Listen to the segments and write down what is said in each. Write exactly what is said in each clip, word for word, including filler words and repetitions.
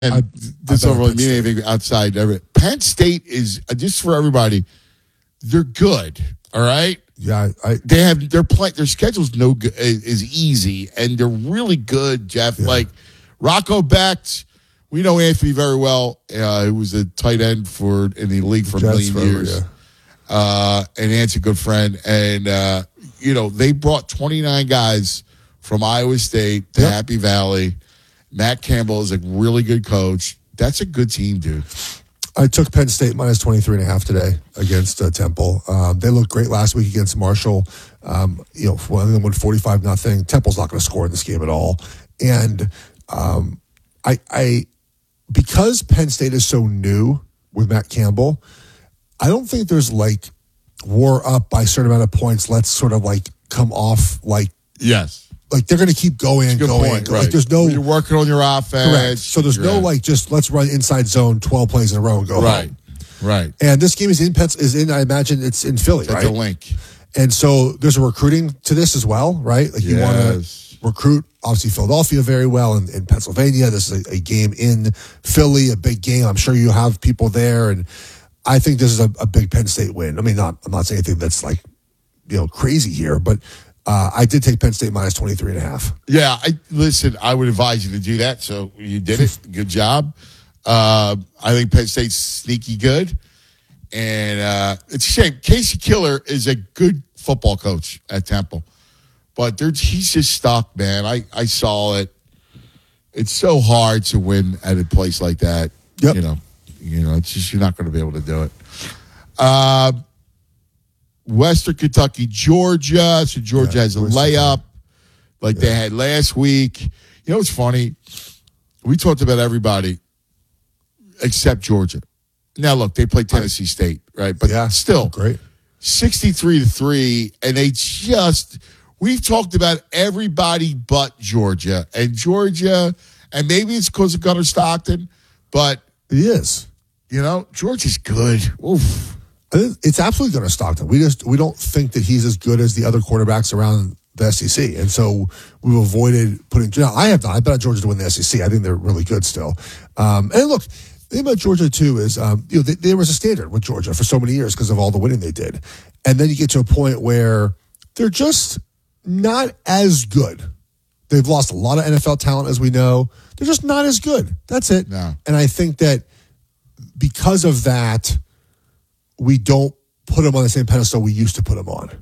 and I, this don't really mean anything outside of it. Penn State is, just for everybody, they're good, all right? Yeah, I, they have their play, their schedule's no good, is easy, and they're really good, Jeff. Yeah. Like Rocco Becht, we know Anthony very well. Uh, he was a tight end for in the league for a million forever, years. Yeah. Uh, and Ant's a good friend. And, uh, you know, they brought twenty-nine guys from Iowa State to yep. Happy Valley. Matt Campbell is a really good coach. That's a good team, dude. I took Penn State minus twenty-three and a half today against uh, Temple. Um, they looked great last week against Marshall. Um, you know, one of them went forty-five nothing. Temple's not going to score in this game at all. And um, I, I, because Penn State is so new with Matt Campbell, I don't think there's like war up by a certain amount of points. Let's sort of like come off like yes. Like they're going to keep going and going. Point, like right. there's no you're working on your offense. Correct. So there's right. no like just let's run inside zone twelve plays in a row and go right. home. Right. And this game is in Pets is in. I imagine it's in Philly, That's right? a link. And so there's a recruiting to this as well, right? Like you yes. want to recruit obviously Philadelphia very well and in Pennsylvania. This is a, a game in Philly, a big game. I'm sure you have people there, and I think this is a, a big Penn State win. I mean, not I'm not saying anything that's like you know crazy here, but. Uh, I did take Penn State minus twenty-three and a half. Yeah, I listen, I would advise you to do that. So you did it. Good job. Uh, I think Penn State's sneaky good. And uh, it's a shame. Casey Killer is a good football coach at Temple. But he's just stuck, man. I, I saw it. It's so hard to win at a place like that. Yep. You know, you know, it's just you're not going to be able to do it. Uh Western Kentucky, Georgia. So Georgia yeah, has a layup like yeah. they had last week. You know what's funny? We talked about everybody except Georgia. Now, look, they played Tennessee State, right? But yeah, still, great. sixty-three to three, and they just, we've talked about everybody but Georgia. And Georgia, and maybe it's because of Gunnar Stockton, but. It is. You know, Georgia's good. Oof. It's absolutely going to Stockton. We just we don't think that he's as good as the other quarterbacks around the S E C, and so we've avoided putting. You know, I have not. I bet Georgia to win the S E C. I think they're really good still. Um, and look, the thing about Georgia too is, um, you know, they, there was a standard with Georgia for so many years because of all the winning they did, and then you get to a point where they're just not as good. They've lost a lot of N F L talent, as we know. They're just not as good. That's it. No. And I think that because of that. We don't put them on the same pedestal we used to put them on.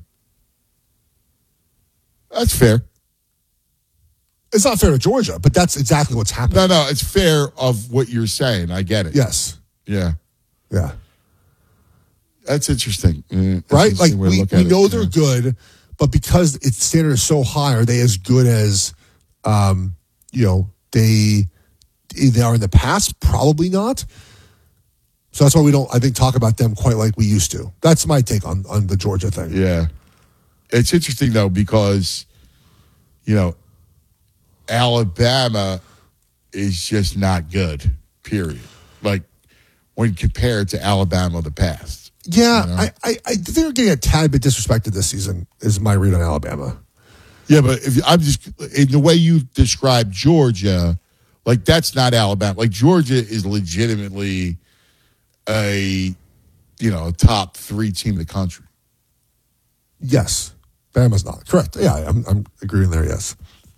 That's fair. It's not fair to Georgia, but that's exactly what's happening. No, no, it's fair of what you're saying. I get it. Yes. Yeah. Yeah. That's interesting. That's right? interesting Like, we, we it. know they're yeah. good, but because its standard is so high, are they as good as, um, you know, they, they are in the past? Probably not. So that's why we don't, I think, talk about them quite like we used to. That's my take on, on the Georgia thing. Yeah. It's interesting, though, because, you know, Alabama is just not good, period. Like, when compared to Alabama of the past. Yeah, you know? I, I, I think they're getting a tad bit disrespected this season, is my read on Alabama. Yeah, but if I'm just, in the way you describe Georgia, like, that's not Alabama. Like, Georgia is legitimately a, you know, a top three team in the country. Yes. Bama's not. Correct. Yeah, I'm, I'm agreeing there, yes.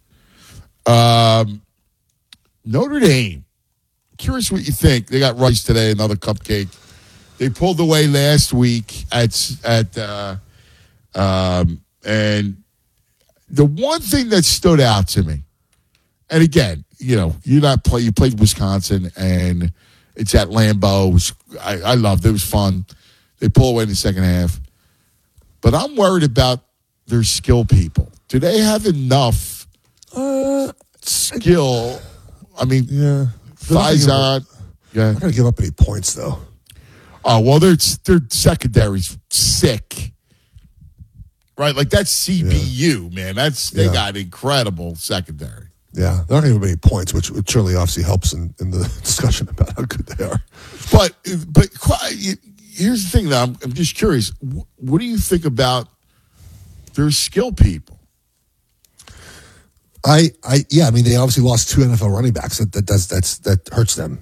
Um, Notre Dame. Curious what you think. They got Rice today, another cupcake. They pulled away last week at, at uh, um, and the one thing that stood out to me, and again, you know, you not play, you played Wisconsin, and it's at Lambeau. It was, I, I loved it. It was fun. They pull away in the second half. But I'm worried about their skill people. Do they have enough uh, skill? I mean, yeah. Faison. Yeah. I'm not going to give up any points, though. Oh, well, their, their secondary's sick. Right? Like, that's C B U, yeah. man. That's They yeah. got incredible secondary. Yeah, they're not going to give any points, which, which surely obviously helps in, in the discussion about how good they are. But but here's the thing, though. I'm, I'm just curious. What do you think about their skill people? I, I, yeah, I mean, they obviously lost two N F L running backs. That, that does, that's, that hurts them.